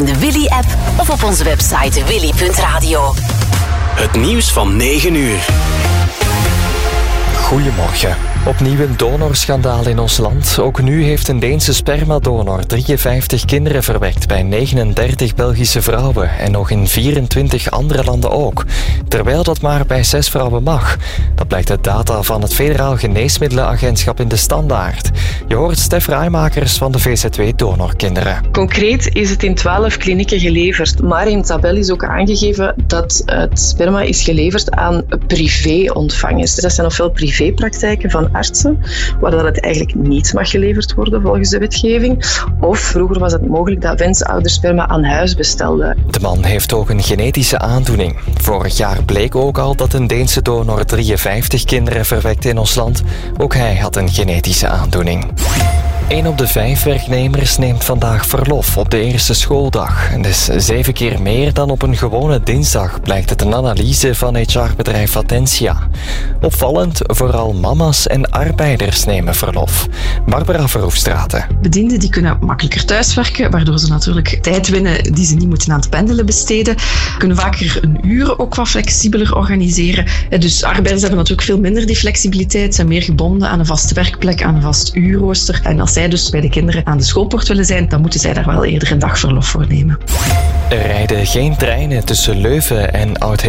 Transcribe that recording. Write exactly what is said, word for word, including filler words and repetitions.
in de Willy-app of op onze website willy punt radio. Het nieuws van negen uur. Goedemorgen. Opnieuw een donorschandaal in ons land. Ook nu heeft een Deense spermadonor drieënvijftig kinderen verwekt bij negenendertig Belgische vrouwen en nog in vierentwintig andere landen ook. Terwijl dat maar bij zes vrouwen mag. Dat blijkt uit data van het Federaal Geneesmiddelenagentschap in de Standaard. Je hoort Stef Raaimakers van de V Z W Donorkinderen. Concreet is het in twaalf klinieken geleverd, maar in het tabel is ook aangegeven dat het sperma is geleverd aan privé-ontvangers. Dat zijn ofwel privépraktijken van artsen, waar dat het eigenlijk niet mag geleverd worden volgens de wetgeving. Of vroeger was het mogelijk dat wensouders sperma aan huis bestelden. De man heeft ook een genetische aandoening. Vorig jaar bleek ook al dat een Deense donor drieënvijftig kinderen verwekte in ons land. Ook hij had een genetische aandoening. Een op de vijf werknemers neemt vandaag verlof op de eerste schooldag. En dat is zeven keer meer dan op een gewone dinsdag, blijkt uit een analyse van H R-bedrijf Attentia. Opvallend, vooral mama's en arbeiders nemen verlof. Barbara Verhoefstraten. Bedienden die kunnen makkelijker thuiswerken, waardoor ze natuurlijk tijd winnen die ze niet moeten aan het pendelen besteden. Kunnen vaker een uur ook wat flexibeler organiseren. Dus arbeiders hebben natuurlijk veel minder die flexibiliteit, zijn meer gebonden aan een vaste werkplek, aan een vast uurrooster. En als zij dus bij de kinderen aan de schoolpoort willen zijn, dan moeten zij daar wel eerder een dag verlof voor nemen. Er rijden geen treinen tussen Leuven en Oud